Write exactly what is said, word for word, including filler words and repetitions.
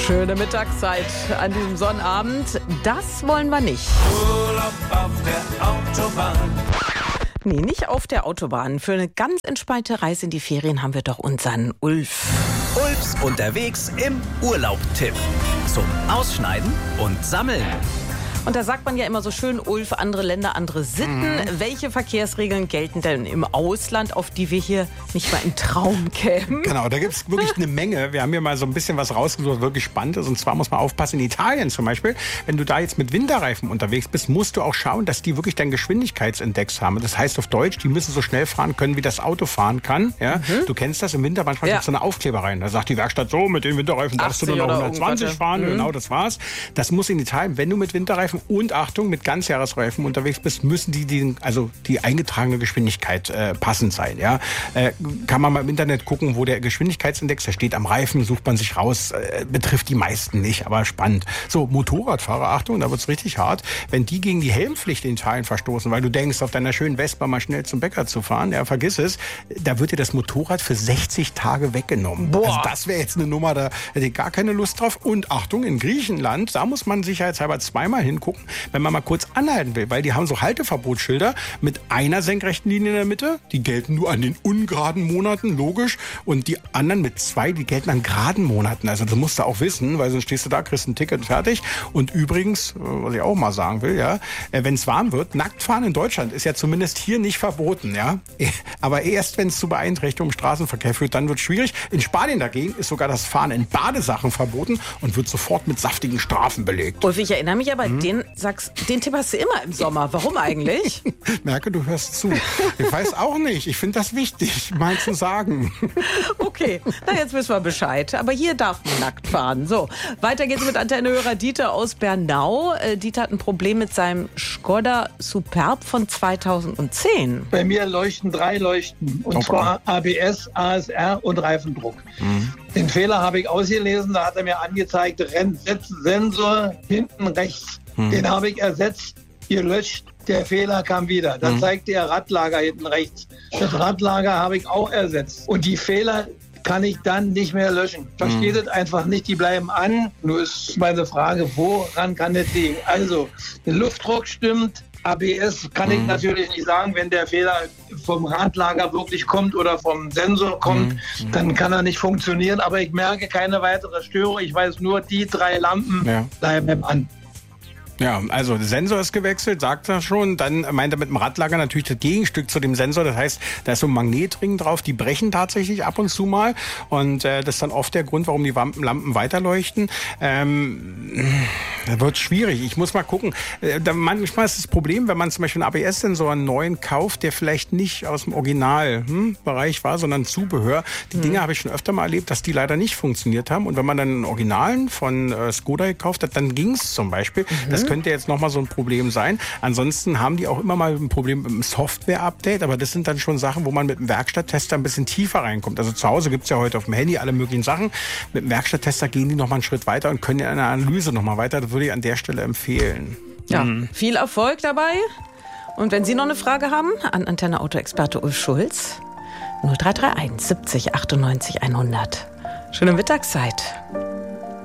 Schöne Mittagszeit an diesem Sonnabend. Das wollen wir nicht. Urlaub auf der Autobahn. Nee, nicht auf der Autobahn. Für eine ganz entspannte Reise in die Ferien haben wir doch unseren Ulf. Ulfs unterwegs im Urlaub-Tipp. Zum Ausschneiden und Sammeln. Und da sagt man ja immer so schön, Ulf, andere Länder, andere Sitten. Mhm. Welche Verkehrsregeln gelten denn im Ausland, auf die wir hier nicht mal im Traum kämen? Genau, da gibt es wirklich eine Menge. Wir haben hier mal so ein bisschen was rausgesucht, was wirklich spannend ist. Und zwar muss man aufpassen, in Italien zum Beispiel, wenn du da jetzt mit Winterreifen unterwegs bist, musst du auch schauen, dass die wirklich deinen Geschwindigkeitsindex haben. Das heißt auf Deutsch, die müssen so schnell fahren können, wie das Auto fahren kann. Ja? Mhm. Du kennst das im Winter, manchmal ja. gibt es so eine Aufkleber rein. Da sagt die Werkstatt so, mit den Winterreifen darfst du nur noch hundertzwanzig fahren. Mhm. Genau, das war's. Das muss in Italien, wenn du mit Winterreifen und Achtung, mit Ganzjahresreifen unterwegs bist, müssen die, die also die eingetragene Geschwindigkeit äh, passend sein. Ja? Äh, kann man mal im Internet gucken, wo der Geschwindigkeitsindex, der steht am Reifen, sucht man sich raus, äh, betrifft die meisten nicht, aber spannend. So, Motorradfahrer, Achtung, da wird's richtig hart, wenn die gegen die Helmpflicht in Italien verstoßen, weil du denkst, auf deiner schönen Vespa mal schnell zum Bäcker zu fahren, ja, vergiss es, da wird dir das Motorrad für sechzig Tage weggenommen. Boah. Also das wäre jetzt eine Nummer, da hätte ich gar keine Lust drauf. Und Achtung, in Griechenland, da muss man sicherheitshalber zweimal hingucken, wenn man mal kurz anhalten will, weil die haben so Halteverbotsschilder mit einer senkrechten Linie in der Mitte, die gelten nur an den ungeraden Monaten, logisch, und die anderen mit zwei, die gelten an geraden Monaten. Also das musst du auch wissen, weil sonst stehst du da, kriegst ein Ticket, fertig. Und übrigens, was ich auch mal sagen will, ja, wenn es warm wird, Nacktfahren in Deutschland ist ja zumindest hier nicht verboten, ja. Aber erst wenn es zu Beeinträchtigungen im Straßenverkehr führt, dann wird es schwierig. In Spanien dagegen ist sogar das Fahren in Badesachen verboten und wird sofort mit saftigen Strafen belegt. Ulf, ich erinnere mich aber, mhm. den sagst Den Tipp hast du immer im Sommer. Warum eigentlich? Merke, du hörst zu. Ich weiß auch nicht. Ich finde das wichtig, mal zu sagen. Okay, na jetzt wissen wir Bescheid. Aber hier darf man nackt fahren. So, weiter geht's mit Antennehörer Dieter aus Bernau. Äh, Dieter hat ein Problem mit seinem Skoda Superb von zweitausendzehn. Bei mir leuchten drei Leuchten. Und okay. zwar A B S, A S R und Reifendruck. Mhm. Den Fehler habe ich ausgelesen. Da hat er mir angezeigt, Rennsensor hinten rechts. Den habe ich ersetzt, gelöscht, der Fehler kam wieder. Da mhm. zeigt der Radlager hinten rechts. Das Radlager habe ich auch ersetzt. Und die Fehler kann ich dann nicht mehr löschen. Versteht mhm. es einfach nicht, die bleiben an. Nur ist meine Frage, woran kann das liegen? Also, der Luftdruck stimmt, A B S kann ich mhm. natürlich nicht sagen, wenn der Fehler vom Radlager wirklich kommt oder vom Sensor kommt, mhm. dann kann er nicht funktionieren. Aber ich merke keine weitere Störung. Ich weiß nur, die drei Lampen ja. bleiben an. Ja, also der Sensor ist gewechselt, sagt er schon. Dann meint er mit dem Radlager natürlich das Gegenstück zu dem Sensor. Das heißt, da ist so ein Magnetring drauf. Die brechen tatsächlich ab und zu mal. Und äh, das ist dann oft der Grund, warum die Lampen weiterleuchten. Ähm, das wird schwierig. Ich muss mal gucken. Äh, da manchmal ist das Problem, wenn man zum Beispiel einen A B S-Sensor einen neuen kauft, der vielleicht nicht aus dem Originalbereich hm, war, sondern Zubehör. Die mhm. Dinge habe ich schon öfter mal erlebt, dass die leider nicht funktioniert haben. Und wenn man dann einen Originalen von äh, Skoda gekauft hat, dann ging es zum Beispiel. Mhm. Das könnte jetzt nochmal so ein Problem sein. Ansonsten haben die auch immer mal ein Problem mit dem Software-Update, aber das sind dann schon Sachen, wo man mit dem Werkstatttester ein bisschen tiefer reinkommt. Also zu Hause gibt es ja heute auf dem Handy alle möglichen Sachen. Mit dem Werkstatttester gehen die nochmal einen Schritt weiter und können in einer Analyse nochmal weiter. Das würde ich an der Stelle empfehlen. Ja, mhm. viel Erfolg dabei. Und wenn Sie noch eine Frage haben, an Antenne-Auto-Experte Ulf Schulz, null drei drei eins siebzig achtundneunzig hundert. Schöne Mittagszeit.